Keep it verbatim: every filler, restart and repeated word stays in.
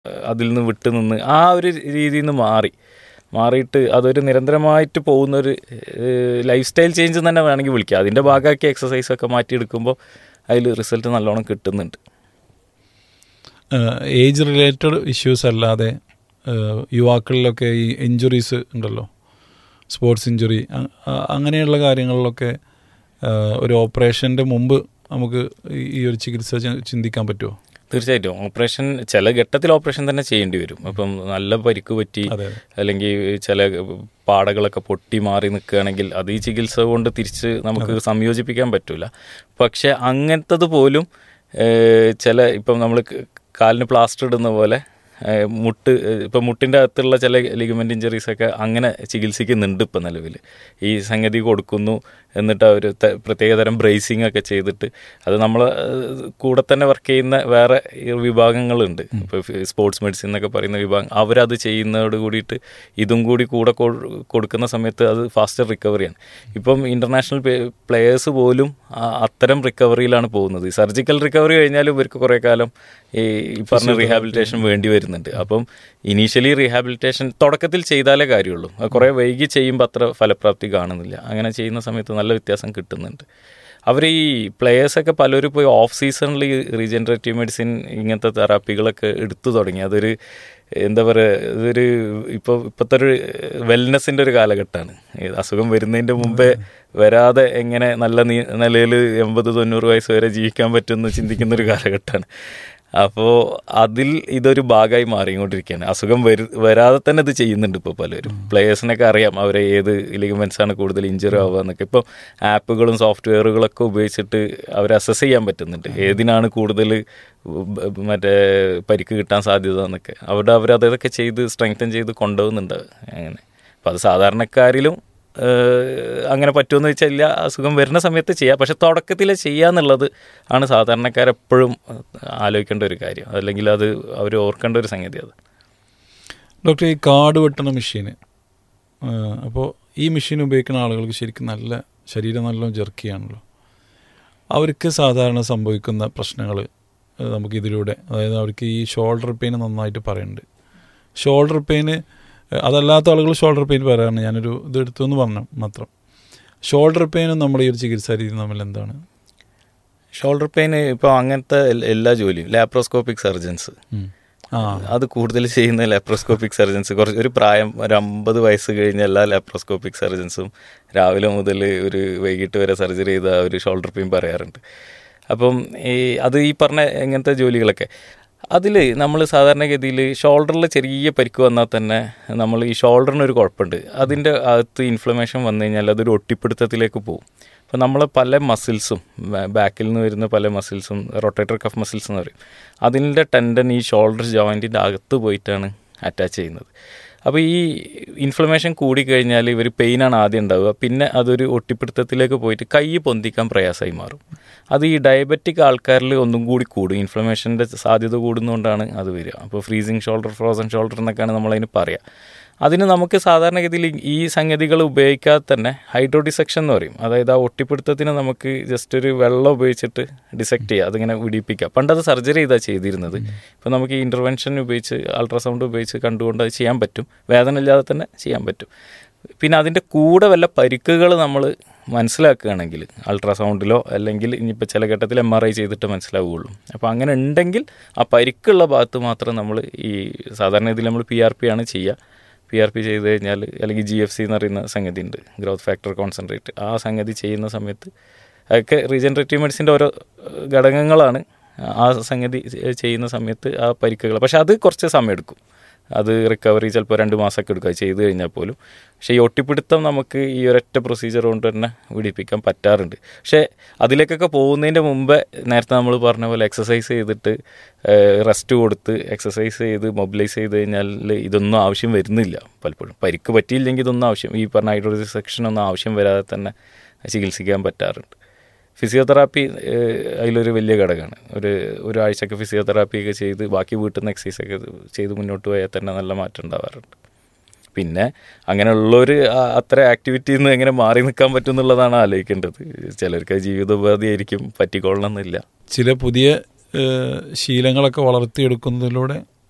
അതിൽ നിന്ന് വിട്ടു നിന്ന് ആ ഒരു രീതിയിൽ നിന്ന് മാറി മാറിയിട്ട് അതൊരു നിരന്തരമായിട്ട് പോകുന്നൊരു ലൈഫ് സ്റ്റൈൽ ചേഞ്ച് തന്നെ വേണമെങ്കിൽ വിളിക്കാം. അതിൻ്റെ ഭാഗമാക്കി എക്സസൈസൊക്കെ മാറ്റിയെടുക്കുമ്പോൾ അതിൽ റിസൾട്ട് നല്ലോണം കിട്ടുന്നുണ്ട്. ഏജ് റിലേറ്റഡ് ഇഷ്യൂസ് അല്ലാതെ യുവാക്കളിലൊക്കെ ഈ ഇഞ്ചുറീസ് ഉണ്ടല്ലോ, സ്പോർട്സ് ഇഞ്ചുറി, അങ്ങനെയുള്ള കാര്യങ്ങളിലൊക്കെ ഒരു ഓപ്പറേഷൻ്റെ മുമ്പ് നമുക്ക് ഈ ഒരു ചികിത്സ ചിന്തിക്കാൻ പറ്റുമോ? തീർച്ചയായിട്ടും ഓപ്പറേഷൻ ചില ഘട്ടത്തിൽ ഓപ്പറേഷൻ തന്നെ ചെയ്യേണ്ടി വരും. അപ്പം നല്ല പരിക്ക് പറ്റി അല്ലെങ്കിൽ ചില പാടകളൊക്കെ പൊട്ടി മാറി നിൽക്കുകയാണെങ്കിൽ അത് ഈ ചികിത്സ കൊണ്ട് തിരിച്ച് നമുക്ക് സംയോജിപ്പിക്കാൻ പറ്റില്ല. പക്ഷെ അങ്ങനത്തത് പോലും ചില ഇപ്പം നമ്മൾ കാലിന് പ്ലാസ്റ്റർ ഇടുന്ന പോലെ മുട്ട് ഇപ്പം മുട്ടിൻ്റെ അകത്തുള്ള ചില ലിഗമെൻ്റ് ഇഞ്ചറീസൊക്കെ അങ്ങനെ ചികിത്സിക്കുന്നുണ്ട് ഇപ്പം നിലവിൽ. ഈ സംഗതി കൊടുക്കുന്നു, എന്നിട്ട് അവർ പ്രത്യേകതരം ബ്രേസിങ് ഒക്കെ ചെയ്തിട്ട് അത് നമ്മൾ കൂടെ തന്നെ വർക്ക് ചെയ്യുന്ന വേറെ വിഭാഗങ്ങളുണ്ട്. ഇപ്പോൾ സ്പോർട്സ് മെഡിസിൻ എന്നൊക്കെ പറയുന്ന വിഭാഗം, അവരത് ചെയ്യുന്നതോട് കൂടിയിട്ട് ഇതും കൂടി കൂടെ കൊടുക്കുന്ന സമയത്ത് അത് ഫാസ്റ്റർ റിക്കവറിയാണ്. ഇപ്പം ഇൻ്റർനാഷണൽ പ്ലെയേഴ്സ് പോലും അത്തരം റിക്കവറിയിലാണ് പോകുന്നത്. സർജിക്കൽ റിക്കവറി കഴിഞ്ഞാലും ഇവർക്ക് കുറേ കാലം ഈ പറഞ്ഞ റീഹാബിലിറ്റേഷൻ വേണ്ടി വരുന്നുണ്ട്. അപ്പം ഇനീഷ്യലി റീഹാബിലിറ്റേഷൻ തുടക്കത്തിൽ ചെയ്താലേ കാര്യമുള്ളൂ. കുറേ വൈകി ചെയ്യുമ്പോൾ അത്ര ഫലപ്രാപ്തി കാണുന്നില്ല. അങ്ങനെ ചെയ്യുന്ന സമയത്ത് നല്ല വ്യത്യാസം കിട്ടുന്നുണ്ട്. അവർ ഈ പ്ലെയേഴ്സൊക്കെ പലരും പോയി ഓഫ് സീസണിൽ റീജനറേറ്റീവ് മെഡിസിൻ ഇങ്ങനത്തെ തെറാപ്പികളൊക്കെ എടുത്തു തുടങ്ങി. അതൊരു എന്താ പറയുക, ഇതൊരു ഇപ്പോൾ ഇപ്പോഴത്തെ ഒരു വെൽനെസ്സിൻ്റെ ഒരു കാലഘട്ടമാണ്. അസുഖം വരുന്നതിൻ്റെ മുമ്പേ വരാതെ എങ്ങനെ നല്ല നീ നിലയിൽ എൺപത് തൊണ്ണൂറ് വയസ്സ് വരെ ജീവിക്കാൻ പറ്റുമെന്ന് ചിന്തിക്കുന്നൊരു കാലഘട്ടമാണ്. അപ്പോൾ അതിൽ ഇതൊരു ഭാഗമായി മാറിക്കൊണ്ടിരിക്കുകയാണ്. അസുഖം വരു വരാതെ തന്നെ ഇത് ചെയ്യുന്നുണ്ട് ഇപ്പോൾ പലരും. പ്ലെയേഴ്സിനൊക്കെ അറിയാം അവരെ ഏത് ലിഗമെൻറ്റ്സാണ് കൂടുതൽ ഇഞ്ചുറി ആവുക എന്നൊക്കെ. ഇപ്പോൾ ആപ്പുകളും സോഫ്റ്റ്വെയറുകളൊക്കെ ഉപയോഗിച്ചിട്ട് അവരെ അസസ് ചെയ്യാൻ പറ്റുന്നുണ്ട്, ഏതിനാണ് കൂടുതൽ മറ്റേ പരിക്ക് കിട്ടാൻ സാധ്യത എന്നൊക്കെ. അവിടെ അവരതൊക്കെ ചെയ്ത് സ്ട്രെങ്തൻ ചെയ്ത് കൊണ്ടുപോകുന്നുണ്ട് അങ്ങനെ. അപ്പോൾ അത് സാധാരണക്കാരിലും അങ്ങനെ പറ്റുമെന്ന് വെച്ചാൽ ഇല്ല, അസുഖം വരുന്ന സമയത്ത് ചെയ്യാം. പക്ഷെ തുടക്കത്തിൽ ചെയ്യുക എന്നുള്ളത് ആണ് സാധാരണക്കാരെപ്പോഴും ആലോചിക്കേണ്ട ഒരു കാര്യം, അല്ലെങ്കിൽ അത് അവർ ഓർക്കേണ്ട ഒരു സംഗതി. അത് ഡോക്ടർ, ഈ കാട് വെട്ടണ മെഷീന്, അപ്പോൾ ഈ മെഷീൻ ഉപയോഗിക്കുന്ന ആളുകൾക്ക് ശരിക്കും നല്ല ശരീരം നല്ലോണം ജെർക്കിയാണല്ലോ. അവർക്ക് സാധാരണ സംഭവിക്കുന്ന പ്രശ്നങ്ങൾ നമുക്കിതിലൂടെ, അതായത് അവർക്ക് ഈ ഷോൾഡർ പെയിൻ നന്നായിട്ട് പറയുന്നുണ്ട്. ഷോൾഡർ പെയിന് അതല്ലാത്ത ആളുകൾ ഷോൾഡർ പെയിൻ പറയാറുണ്ട്. ഞാനൊരു ഇത് എടുത്തു എന്ന് പറഞ്ഞു മാത്രം. ഷോൾഡർ പെയിനും നമ്മുടെ ഈ ഒരു ചികിത്സാ രീതി തമ്മിൽ എന്താണ്? ഷോൾഡർ പെയിൻ ഇപ്പോൾ അങ്ങനത്തെ എല്ലാ ജോലിയും ലാപ്രോസ്കോപ്പിക് സർജൻസ് അത് കൂടുതൽ ചെയ്യുന്ന ലാപ്രോസ്കോപ്പിക് സർജൻസ് കുറച്ച് ഒരു പ്രായം ഒരു അമ്പത് വയസ്സ് കഴിഞ്ഞ എല്ലാ ലാപ്രോസ്കോപ്പിക് സർജൻസും രാവിലെ മുതൽ ഒരു വൈകിട്ട് വരെ സർജറി ചെയ്ത ഒരു ഷോൾഡർ പെയിൻ പറയാറുണ്ട്. അപ്പം ഈ അത് ഈ പറഞ്ഞ എങ്ങനത്തെ ജോലികളൊക്കെ അതിൽ നമ്മൾ സാധാരണഗതിയിൽ ഷോൾഡറിൽ ചെറിയ പരിക്ക് വന്നാൽ തന്നെ നമ്മൾ ഈ ഷോൾഡറിനൊരു കുഴപ്പമുണ്ട്, അതിൻ്റെ അകത്ത് ഇൻഫ്ലമേഷൻ വന്നു കഴിഞ്ഞാൽ അതൊരു ഒട്ടിപ്പിടുത്തത്തിലേക്ക് പോകും. അപ്പോൾ നമ്മൾ പല മസിൽസും ബാക്കിൽ നിന്ന് വരുന്ന പല മസിൽസും റൊട്ടേറ്റർ കഫ് മസിൽസ് എന്ന് പറയും, അതിൻ്റെ ടെൻഡൻ ഈ ഷോൾഡർ ജോയിൻറ്റിൻ്റെ അകത്ത് പോയിട്ടാണ് അറ്റാച്ച് ചെയ്യുന്നത്. അപ്പോൾ ഈ ഇൻഫ്ലമേഷൻ കൂടിക്കഴിഞ്ഞാൽ ഇവർ പെയിനാണ് ആദ്യം ഉണ്ടാവുക, പിന്നെ അതൊരു ഒട്ടിപ്പിടുത്തത്തിലേക്ക് പോയിട്ട് കൈ പൊന്തിക്കാൻ പ്രയാസമായി മാറും. അത് ഈ ഡയബറ്റിക് ആൾക്കാരിൽ ഒന്നും കൂടി കൂടും, ഇൻഫ്ലമേഷൻ്റെ സാധ്യത കൂടുന്നതുകൊണ്ടാണ് അത് വരിക. അപ്പോൾ ഫ്രീസിങ് ഷോൾഡർ, ഫ്രോസൺ ഷോൾഡർ എന്നൊക്കെയാണ് നമ്മളതിന് പറയുക. അതിന് നമുക്ക് സാധാരണഗതിയിൽ ഈ സംഗതികൾ ഉപയോഗിക്കാതെ തന്നെ ഹൈഡ്രോ ഡിസെക്ഷൻ എന്ന് പറയും. അതായത് ആ ഒട്ടിപ്പിടുത്തത്തിന് നമുക്ക് ജസ്റ്റ് ഒരു വെള്ളം ഉപയോഗിച്ചിട്ട് ഡിസെക്ട് ചെയ്യുക, അതിങ്ങനെ വിടിപ്പിക്കുക. പണ്ടത് സർജറി ചെയ്താണ് ചെയ്തിരുന്നത്. ഇപ്പോൾ നമുക്ക് ഈ ഇൻ്റർവെൻഷൻ ഉപയോഗിച്ച് അൾട്രാസൗണ്ട് ഉപയോഗിച്ച് കണ്ടുകൊണ്ട് അത് ചെയ്യാൻ പറ്റും, വേദന ഇല്ലാതെ തന്നെ ചെയ്യാൻ പറ്റും. പിന്നെ അതിൻ്റെ കൂടെ വല്ല പരിക്കുകൾ നമ്മൾ മനസ്സിലാക്കുകയാണെങ്കിൽ അൾട്രാസൗണ്ടിലോ അല്ലെങ്കിൽ ഇനിയിപ്പോൾ ചില ഘട്ടത്തിൽ എം ആർ ഐ ചെയ്തിട്ട് മനസ്സിലാവുകയുള്ളൂ. അപ്പോൾ അങ്ങനെ ഉണ്ടെങ്കിൽ ആ പരിക്കുള്ള ഭാഗത്ത് മാത്രം നമ്മൾ ഈ സാധാരണ ഇതിൽ നമ്മൾ പി ആർ പി ആണ് ചെയ്യുക. പി ആർ പി ചെയ്ത് കഴിഞ്ഞാൽ അല്ലെങ്കിൽ ജി എഫ് സി എന്ന് പറയുന്ന സംഗതി ഉണ്ട്, ഗ്രോത്ത് ഫാക്ടർ കോൺസെൻട്രേറ്റ്, ആ സംഗതി ചെയ്യുന്ന സമയത്ത് അതൊക്കെ റീജനറേറ്റീവ് മെഡിസിൻ്റെ ഓരോ ഘടകങ്ങളാണ്. ആ സംഗതി ചെയ്യുന്ന സമയത്ത് ആ പരിക്കുകൾ, പക്ഷെ അത് കുറച്ച് സമയം എടുക്കും, അത് റിക്കവറി ചിലപ്പോൾ രണ്ട് മാസമൊക്കെ എടുക്കുക ചെയ്ത് കഴിഞ്ഞാൽ പോലും. പക്ഷേ ഈ ഒട്ടിപ്പിടുത്തം നമുക്ക് ഈ ഒരൊറ്റ പ്രൊസീജിയർ കൊണ്ട് തന്നെ വിടിപ്പിക്കാൻ പറ്റാറുണ്ട്. പക്ഷേ അതിലേക്കൊക്കെ പോകുന്നതിൻ്റെ മുമ്പേ നേരത്തെ നമ്മൾ പറഞ്ഞ പോലെ എക്സസൈസ് ചെയ്തിട്ട് റെസ്റ്റ് കൊടുത്ത് എക്സസൈസ് ചെയ്ത് മൊബിലൈസ് ചെയ്ത് കഴിഞ്ഞാൽ ഇതൊന്നും ആവശ്യം വരുന്നില്ല. പലപ്പോഴും പരിക്ക് പറ്റിയില്ലെങ്കിൽ ഇതൊന്നും ആവശ്യം, ഈ പറഞ്ഞ ഹൈഡ്രോ ഡിസെക്ഷൻ ഒന്നും ആവശ്യം വരാതെ തന്നെ ചികിത്സിക്കാൻ പറ്റാറുണ്ട്. ഫിസിയോതെറാപ്പി അതിലൊരു വലിയ ഘടകമാണ്. ഒരു ഒരാഴ്ചയൊക്കെ ഫിസിയോതെറാപ്പിയൊക്കെ ചെയ്ത് ബാക്കി വീട്ടിൽ നിന്ന് എക്സസൈസൊക്കെ ചെയ്ത് മുന്നോട്ട് പോയാൽ തന്നെ നല്ല മാറ്റം ഉണ്ടാവാറുണ്ട്. പിന്നെ അങ്ങനെയുള്ളൊരു അത്ര ആക്ടിവിറ്റിയിൽ നിന്ന് എങ്ങനെ മാറി നിൽക്കാൻ പറ്റും എന്നുള്ളതാണ് ആലോചിക്കേണ്ടത്. ചിലർക്ക് ജീവിതോപാധിയായിരിക്കും, പറ്റിക്കൊള്ളണമെന്നില്ല. ചില പുതിയ ശീലങ്ങളൊക്കെ വളർത്തിയെടുക്കുന്നതിലൂടെ